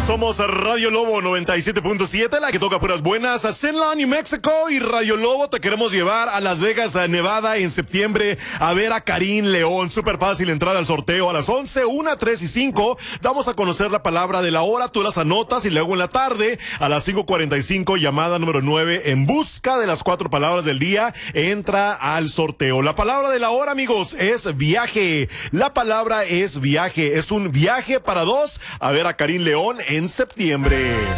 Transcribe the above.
Somos Radio Lobo 97.7, la que toca puras buenas. A Cenla, New Mexico, y Radio Lobo te queremos llevar a Las Vegas, a Nevada, en septiembre, a ver a Karim León. Súper fácil entrar al sorteo a las 11, 1, 3 y 5. Damos a conocer la palabra de la hora, tú las anotas, y luego en la tarde, a las 5:45, llamada número 9, en busca de las 4 palabras del día, entra al sorteo. La palabra de la hora, amigos, es viaje. La palabra es viaje. Es un viaje para dos a ver a Karim León en septiembre.